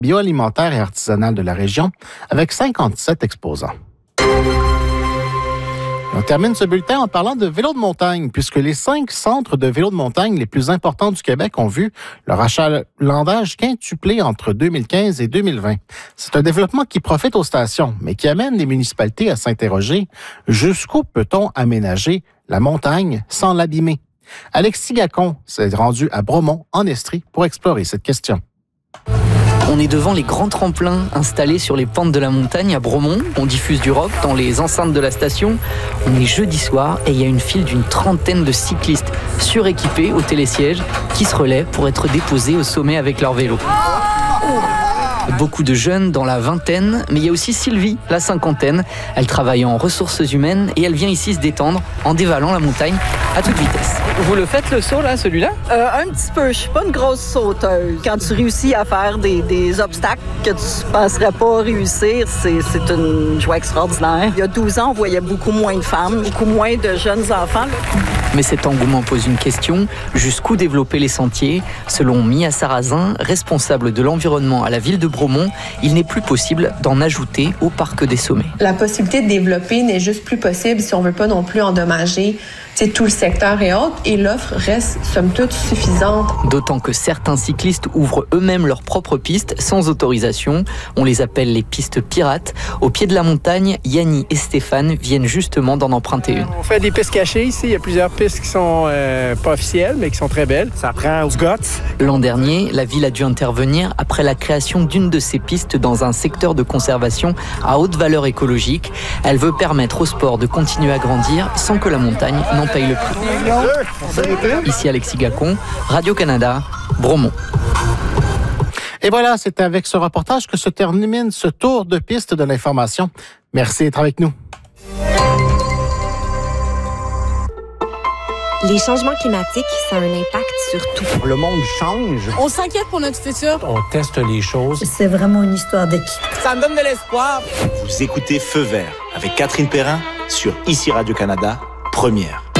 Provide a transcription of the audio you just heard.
bioalimentaire et artisanale de la région avec 57 exposants. On termine ce bulletin en parlant de vélo de montagne, puisque les 5 centres de vélo de montagne les plus importants du Québec ont vu leur achalandage quintuplé entre 2015 et 2020. C'est un développement qui profite aux stations, mais qui amène les municipalités à s'interroger jusqu'où peut-on aménager la montagne sans l'abîmer? Alexis Gacon s'est rendu à Bromont, en Estrie, pour explorer cette question. On est devant les grands tremplins installés sur les pentes de la montagne à Bromont. On diffuse du rock dans les enceintes de la station. On est jeudi soir et il y a une file d'une trentaine de cyclistes suréquipés au télésiège qui se relaient pour être déposés au sommet avec leur vélo. Beaucoup de jeunes dans la vingtaine, mais il y a aussi Sylvie, la cinquantaine. Elle travaille en ressources humaines et elle vient ici se détendre en dévalant la montagne à toute vitesse. Vous le faites le saut là, celui-là? Un petit peu, je suis pas une grosse sauteuse. Quand tu réussis à faire des obstacles que tu penserais pas réussir, c'est une joie extraordinaire. Il y a 12 ans, on voyait beaucoup moins de femmes, beaucoup moins de jeunes enfants. Mais cet engouement pose une question, jusqu'où développer les sentiers? Selon Mia Sarrazin, responsable de l'environnement à la ville de Bromont, il n'est plus possible d'en ajouter au parc des sommets. La possibilité de développer n'est juste plus possible si on veut pas non plus endommager tout le secteur et autres, et l'offre reste somme toute suffisante. D'autant que certains cyclistes ouvrent eux-mêmes leurs propres pistes sans autorisation. On les appelle les pistes pirates. Au pied de la montagne, Yanni et Stéphane viennent justement d'en emprunter une. On fait des pistes cachées ici. Il y a plusieurs pistes qui sont pas officielles, mais qui sont très belles. Ça prend du guts. L'an dernier, la ville a dû intervenir après la création d'une de ces pistes dans un secteur de conservation à haute valeur écologique. Elle veut permettre au sport de continuer à grandir sans que la montagne n'en paye le prix. Ici Alexis Gacon, Radio-Canada, Bromont. Et voilà, c'est avec ce reportage que se termine ce tour de piste de l'information. Merci d'être avec nous. Les changements climatiques, ça a un impact sur tout. Le monde change. On s'inquiète pour notre futur. On teste les choses. C'est vraiment une histoire d'équipe. Ça me donne de l'espoir. Vous écoutez Feu vert avec Catherine Perrin sur ICI Radio-Canada, première.